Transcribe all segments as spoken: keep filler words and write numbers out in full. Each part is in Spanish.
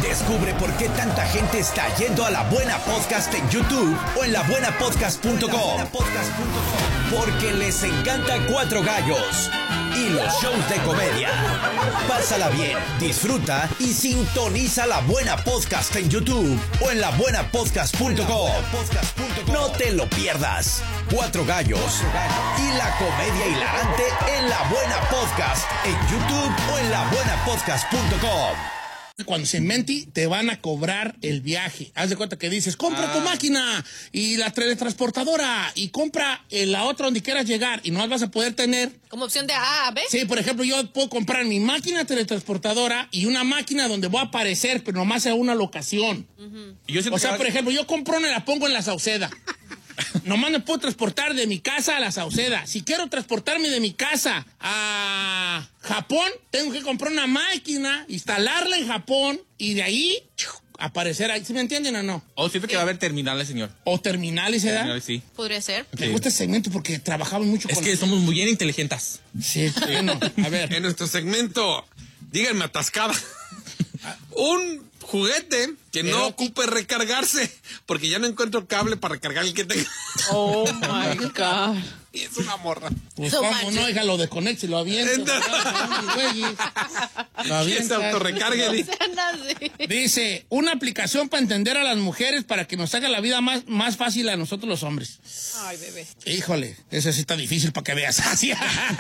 Descubre por qué tanta gente está yendo a La Buena Podcast en YouTube o en la buena podcast punto com. Porque les encanta Cuatro Gallos y los shows de comedia. Pásala bien, disfruta y sintoniza La Buena Podcast en YouTube o en la buena podcast punto com. No te lo pierdas. Cuatro Gallos y la comedia hilarante en La Buena Podcast en YouTube o en la buena podcast punto com. Cuando se menti, te van a cobrar el viaje. Haz de cuenta que dices, compra ah. tu máquina y la teletransportadora y compra la otra donde quieras llegar y no vas a poder tener. Como opción de A a B. Sí, por ejemplo, yo puedo comprar mi máquina teletransportadora y una máquina donde voy a aparecer, pero nomás a una locación. Uh-huh. Yo o sea, por ejemplo, yo compro una y la pongo en la Sauceda. Nomás me puedo transportar de mi casa a la Sauceda. Si quiero transportarme de mi casa a Japón, tengo que comprar una máquina, instalarla en Japón y de ahí aparecer ahí. ¿Sí me entienden o no? O siempre sí. que va a haber terminales, señor. O terminales, ¿eh? Terminales, sí. Podría ser. Me sí. gusta este segmento porque trabajamos mucho es con... Es que los... somos muy bien inteligentes. Sí, bueno, a ver. En nuestro segmento, díganme atascada. Un juguete que Pero... no ocupe recargarse, porque ya no encuentro cable para recargar el que tenga. Oh my God. Y es una morra. Pues so cómo no, hija, lo desconecte y lo avienta. Lo avienta. Se autorrecargue. Dice, una aplicación para entender a las mujeres para que nos haga la vida más, más fácil a nosotros los hombres. Ay, bebé. Híjole, eso sí está difícil para que veas. Así.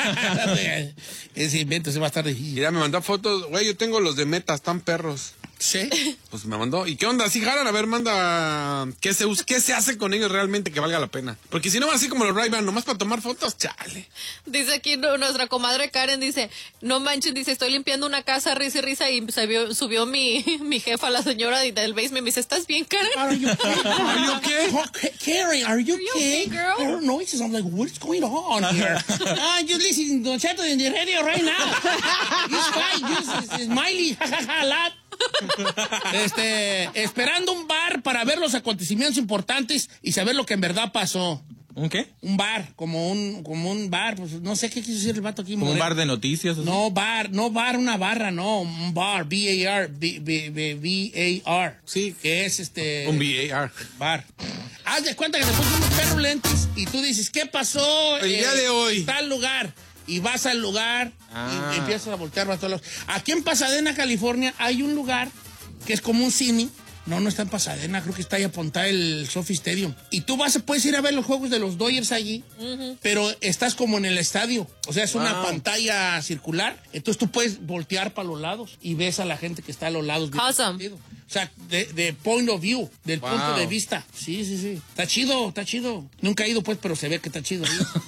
Ese invento se va a estar difícil. Mira, me mandó fotos. Güey, yo tengo los de Meta, están perros. Sí. Pues me mandó. ¿Y qué onda? ¿Sí jalan? A ver, manda. ¿Qué se, ¿Qué se hace con ellos realmente que valga la pena? Porque si no, así como los Ray-Ban, nomás para tomar fotos, chale. Dice aquí nuestra comadre Karen, dice, no manches, dice, estoy limpiando una casa, risa y risa, y subió, subió mi, mi jefa, la señora del basement, me dice, ¿estás bien, Karen? Are you okay? Are you okay? Karen, are you okay? Are you okay, girl? I heard noises. I'm like, what's going on here? I'm just listening to Cheto in the radio right now. It's fine, just smiley, jajaja, lot. Este, esperando un bar para ver los acontecimientos importantes y saber lo que en verdad pasó. ¿Un qué? Un bar, como un, como un bar, pues no sé qué quiso decir el vato aquí. ¿Como un bar de noticias? ¿O no, bar, no bar, una barra, no, un bar, B A R, B, B, B, B A R. Sí. Que es este... Un B A R. Bar. Haz de cuenta que te puso unos perros lentes y tú dices, ¿qué pasó? El eh, día de hoy. Tal lugar. Y vas al lugar ah. y empiezas a voltear para todos lados. Aquí en Pasadena, California, hay un lugar que es como un cine. No, no está en Pasadena, creo que está ahí apuntado el Sophie Stadium. Y tú vas, puedes ir a ver los juegos de los Dodgers allí, uh-huh. pero estás como en el estadio. O sea, es wow. una pantalla circular. Entonces tú puedes voltear para los lados y ves a la gente que está a los lados. Awesome. O sea, de, de point of view, del wow. punto de vista. Sí, sí, sí. Está chido, está chido. Nunca he ido, pues, pero se ve que está chido.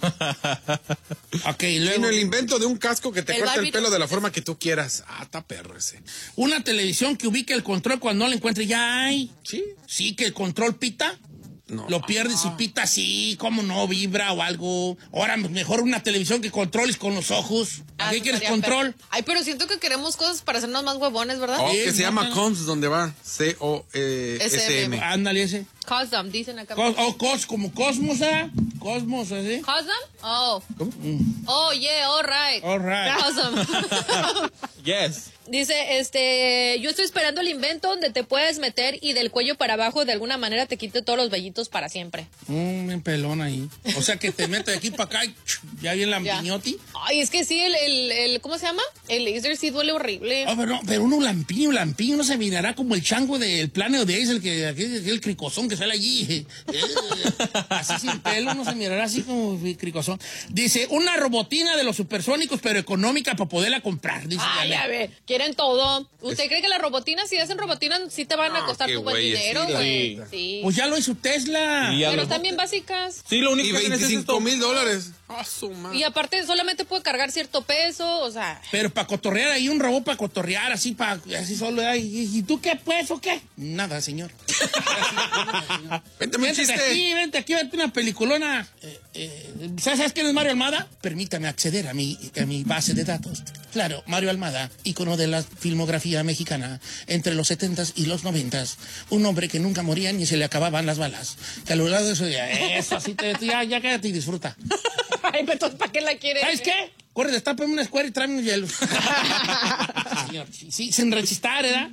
Ok, luego. Bueno, el invento de un casco que te el corta el pelo de la forma que tú quieras. Ah, está perro ese. Una televisión que ubique el control cuando no lo encuentre. Ya hay. Sí. Sí, que el control pita. No. Lo pierdes y pita así, como no, vibra o algo. Ahora, mejor una televisión que controles con los ojos. ¿A qué quieres control? Per... Ay, pero siento que queremos cosas para hacernos más huevones, ¿verdad? Oh, sí, que se llama C O M S, donde va. C O S M. Ándale ese. Cosm, dicen acá. Cos, oh, cos, como Cosmos, ¿eh? Cosmos, ¿así? ¿Cosm? Oh. ¿Cómo? Mm. Oh, yeah, all right. All right. Cosm. Yes. Dice, este, yo estoy esperando el invento donde te puedes meter y del cuello para abajo de alguna manera te quite todos los vellitos para siempre. Un mm, pelón ahí. O sea, que te mete de aquí para acá y ya viene la piñoti. Ay, es que sí, el, el, el, ¿cómo se llama? El laser sí duele horrible. Oh, pero, no, pero uno lampiño, lampiño no se mirará como el chango del Planeo de Ace, el que, aquel, el cricozón que sale allí. Así sin pelo, no se mirará así como cricozón. Dice, una robotina de los supersónicos, pero económica para poderla comprar. Dice, ay, a ver, quieren todo. ¿Usted es... cree que las robotinas, si hacen robotinas, sí te van a costar tu buen dinero? Sí, güey. Sí. Sí. Pues ya lo hizo Tesla. Pero lo... están bien básicas. Sí, lo único y que veinticinco mil dólares. Oh, y aparte solamente puede cargar cierto peso, o sea. Pero para cotorrear ahí, un robot para cotorrear, así para, así solo. ¿Y, ¿Y tú qué, pues, o qué? Nada, señor. Vente, vente chiste. aquí, vente aquí, vente una peliculona. Eh, eh, ¿Sabes quién es Mario Almada? Permítame acceder a mi, a mi base de datos. Claro, Mario Almada, ícono de la filmografía mexicana, entre los setentas y los noventas. Un hombre que nunca moría ni se le acababan las balas. Que a lo largo de eso, ya, eso, así te, ya, ya quédate y disfruta. Ay, pero entonces, ¿para qué la quieres? ¿Sabes qué? Corre, destápame una escuela y tráeme un hielo. Sí, señor. Sí, sin rechistar, ¿verdad?